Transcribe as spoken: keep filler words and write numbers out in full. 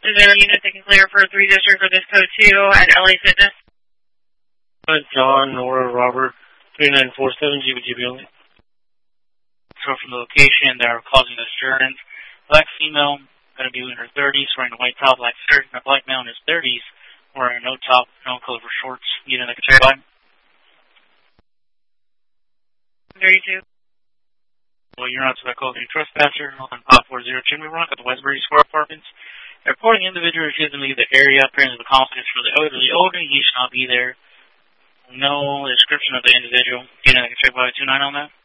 Is there a unit that can clear for three district for this code two at L A Fitness? John, Nora, Robert, three nine four seven, G B G B only. So from the location, they're causing disturbance. Black female, going to be in her thirties, wearing a white top, black shirt, and a black male in his thirties, wearing no top, no color for shorts. Unit that can check by. thirty-two. Well, you're not to that call the trespasser on Pop four zero Chimney Rock at the Westbury Square Apartments. The reporting individual refused to leave the area, appearance of confidence for the elderly older. He should not be there. No description of the individual. Unit that can check by two nine on that.